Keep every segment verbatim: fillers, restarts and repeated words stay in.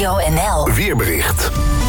Radio N L. Weerbericht.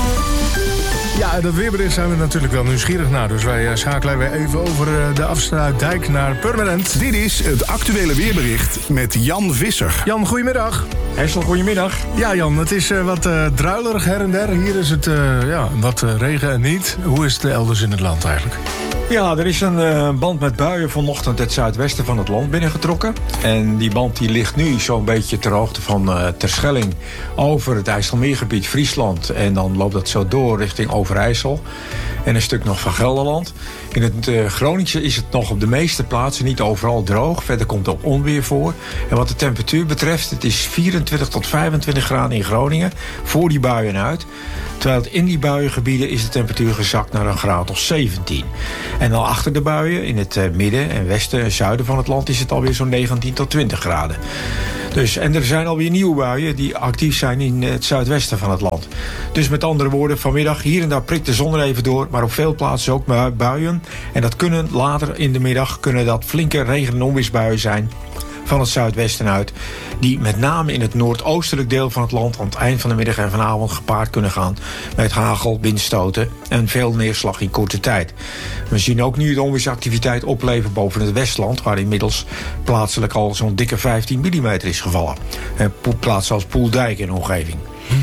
Ja, dat weerbericht zijn we natuurlijk wel nieuwsgierig naar. Dus wij uh, schakelen weer even over uh, de Afsluitdijk naar Purmerend. Dit is het actuele weerbericht met Jan Visser. Jan, goedemiddag. Hessel, goedemiddag. Ja, Jan, het is uh, wat uh, druilerig her en der. Hier is het uh, ja, wat uh, regen en niet. Hoe is het elders in het land eigenlijk? Ja, er is een uh, band met buien vanochtend het zuidwesten van het land binnengetrokken. En die band die ligt nu zo'n beetje ter hoogte van uh, Terschelling over het IJsselmeergebied Friesland. En dan loopt dat zo door richting Overijssel en een stuk nog van Gelderland. In het uh, Groningse is het nog op de meeste plaatsen niet overal droog. Verder komt ook onweer voor. En wat de temperatuur betreft, het is vierentwintig tot vijfentwintig graden in Groningen voor die buien uit. Terwijl het in die buiengebieden is de temperatuur gezakt naar een graad of zeventien. En dan achter de buien, in het uh, midden en westen en zuiden van het land, is het alweer zo'n negentien tot twintig graden. Dus, en er zijn alweer nieuwe buien die actief zijn in het zuidwesten van het land. Dus met andere woorden, vanmiddag hier en daar prikt de zon er even door, maar op veel plaatsen ook buien. En dat kunnen later in de middag kunnen dat flinke regen- en onweersbuien zijn van het zuidwesten uit, die met name in het noordoostelijk deel van het land aan het eind van de middag en vanavond gepaard kunnen gaan met hagel, windstoten en veel neerslag in korte tijd. We zien ook nu de onweersactiviteit opleven boven het Westland, waar inmiddels plaatselijk al zo'n dikke vijftien millimeter is gevallen. En plaatsen als Poeldijk en omgeving.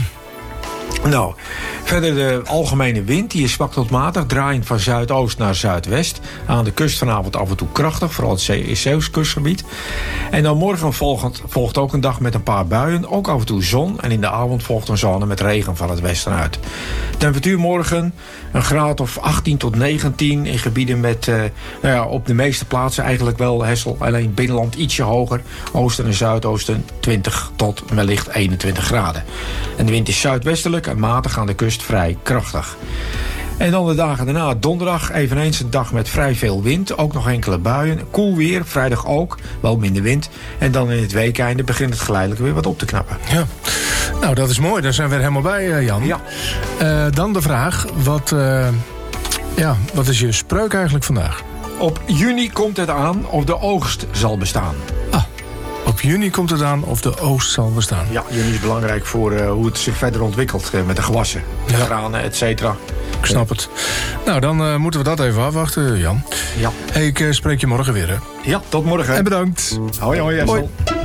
Nou, verder de algemene wind, die is zwak tot matig, draaiend van zuidoost naar zuidwest. Aan de kust vanavond af en toe krachtig, vooral het Zeeuws kustgebied. En dan morgen volgt, volgt ook een dag met een paar buien, ook af en toe zon. En in de avond volgt een zone met regen van het westen uit. Temperatuur morgen een graad of achttien tot negentien in gebieden met, uh, nou ja, op de meeste plaatsen eigenlijk wel Hessel. Alleen binnenland ietsje hoger, oosten en zuidoosten twintig tot wellicht eenentwintig graden. En de wind is zuidwestelijk en matig aan de kust vrij krachtig. En dan de dagen daarna, donderdag, eveneens een dag met vrij veel wind. Ook nog enkele buien. Koel weer, vrijdag ook, wel minder wind. En dan in het weekeinde begint het geleidelijk weer wat op te knappen. Ja, nou dat is mooi. Daar zijn we er helemaal bij, uh, Jan. Ja. Uh, dan de vraag, wat, uh, ja, wat is je spreuk eigenlijk vandaag? Op juni komt het aan of de oogst zal bestaan. Ah. Op juni komt het aan of de oogst zal bestaan. Ja, juni is belangrijk voor uh, hoe het zich verder ontwikkelt uh, met de gewassen, de ja. granen, et cetera. Ik snap het. Nou, dan uh, moeten we dat even afwachten, Jan. Ja. Hey, ik uh, spreek je morgen weer, hè? Ja, tot morgen. En bedankt. Hoi, hoi, Jessel. Hoi.